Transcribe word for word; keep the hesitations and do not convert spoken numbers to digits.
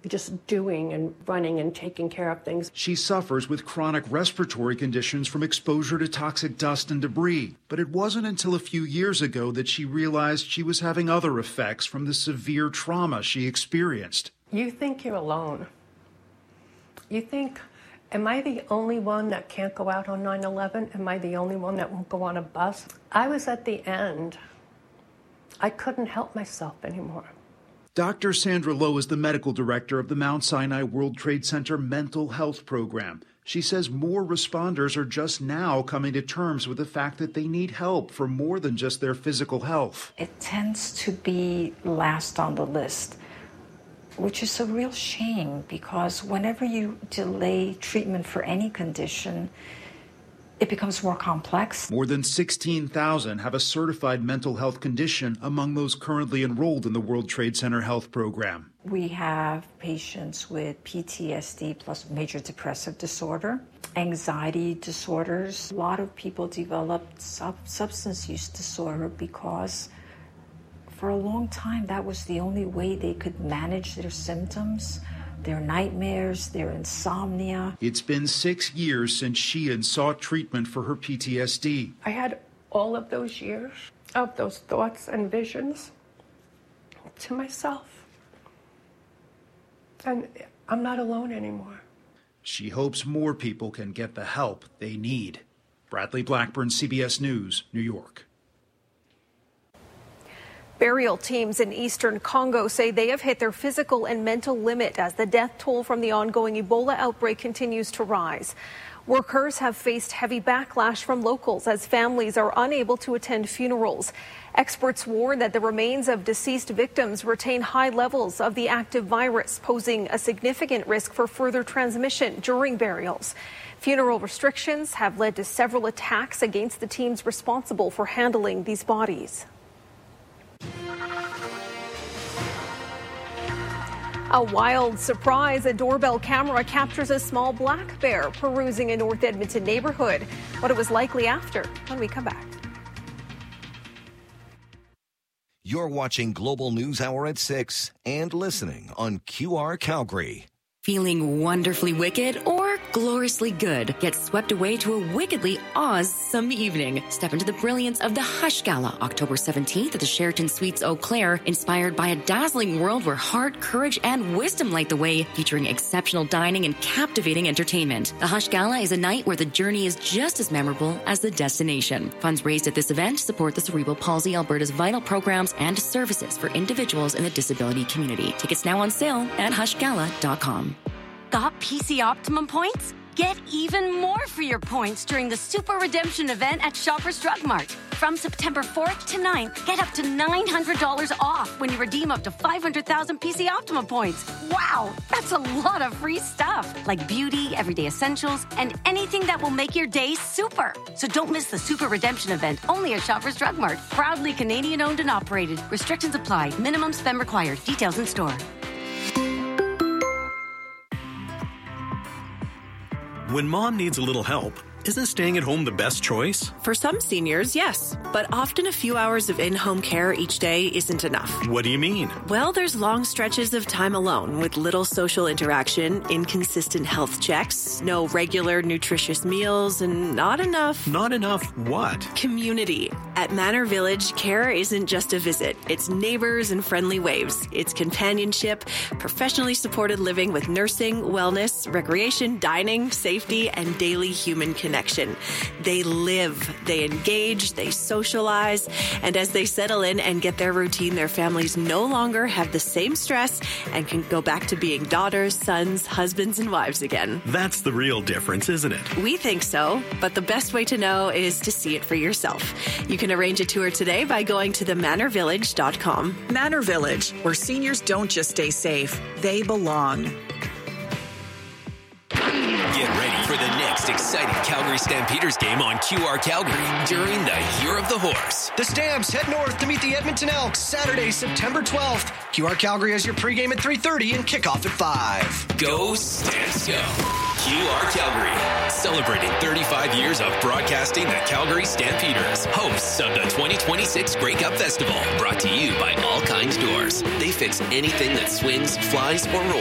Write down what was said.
just doing and running and taking care of things. She suffers with chronic respiratory conditions from exposure to toxic dust and debris. But it wasn't until a few years ago that she realized she was having other effects from the severe trauma she experienced. You think you're alone. You think, am I the only one that can't go out on nine eleven? Am I the only one that won't go on a bus? I was at the end. I couldn't help myself anymore. Doctor Sandra Lowe is the medical director of the Mount Sinai World Trade Center Mental Health Program. She says more responders are just now coming to terms with the fact that they need help for more than just their physical health. It tends to be last on the list, which is a real shame, because whenever you delay treatment for any condition, it becomes more complex. More than sixteen thousand have a certified mental health condition among those currently enrolled in the World Trade Center Health Program. We have patients with P T S D plus major depressive disorder, anxiety disorders. A lot of people develop sub- substance use disorder because for a long time that was the only way they could manage their symptoms. Their nightmares, their insomnia. It's been six years since Sheehan sought treatment for her P T S D. I had all of those years of those thoughts and visions to myself. And I'm not alone anymore. She hopes more people can get the help they need. Bradley Blackburn, C B S News, New York. Burial teams in eastern Congo say they have hit their physical and mental limit as the death toll from the ongoing Ebola outbreak continues to rise. Workers have faced heavy backlash from locals as families are unable to attend funerals. Experts warn that the remains of deceased victims retain high levels of the active virus, posing a significant risk for further transmission during burials. Funeral restrictions have led to several attacks against the teams responsible for handling these bodies. A wild surprise. A doorbell camera captures a small black bear perusing a North Edmonton neighborhood. What it was likely after when we come back. You're watching Global News Hour at six and listening on Q R Calgary. Feeling wonderfully wicked or gloriously good? Get swept away to a wickedly awesome evening. Step into the brilliance of the Hush Gala, October seventeenth at the Sheraton Suites Eau Claire, inspired by a dazzling world where heart, courage, and wisdom light the way, featuring exceptional dining and captivating entertainment. The Hush Gala is a night where the journey is just as memorable as the destination. Funds raised at this event support the Cerebral Palsy Alberta's vital programs and services for individuals in the disability community. Tickets now on sale at hush gala dot com. Got P C Optimum points? Get even more for your points during the Super Redemption event at Shoppers Drug Mart. From September fourth to ninth, get up to nine hundred dollars off when you redeem up to five hundred thousand P C Optimum points. Wow, that's a lot of free stuff, like beauty, everyday essentials, and anything that will make your day super. So don't miss the Super Redemption event, only at Shoppers Drug Mart. Proudly Canadian-owned and operated. Restrictions apply. Minimum spend required. Details in store. When mom needs a little help, isn't staying at home the best choice? For some seniors, yes. But often a few hours of in-home care each day isn't enough. What do you mean? Well, there's long stretches of time alone with little social interaction, inconsistent health checks, no regular nutritious meals, and not enough... Not enough what? Community. At Manor Village, care isn't just a visit. It's neighbors and friendly waves. It's companionship, professionally supported living with nursing, wellness, recreation, dining, safety, and daily human connection. Connection. They live, they engage, they socialize, and as they settle in and get their routine, their families no longer have the same stress and can go back to being daughters, sons, husbands, and wives again. That's the real difference, isn't it? We think so, but the best way to know is to see it for yourself. You can arrange a tour today by going to the manor village dot com. Manor Village, where seniors don't just stay safe, they belong. Get ready for the next exciting Calgary Stampeders game on Q R Calgary during the Year of the Horse. The Stamps head north to meet the Edmonton Elks Saturday, September twelfth. Q R Calgary has your pregame at three thirty and kickoff at five. Go Stamps go. Q R Calgary, celebrating thirty-five years of broadcasting the Calgary Stampeders, hosts of the twenty twenty-six Grey Cup Festival, brought to you by All Kinds Doors. They fix anything that swings, flies, or rolls.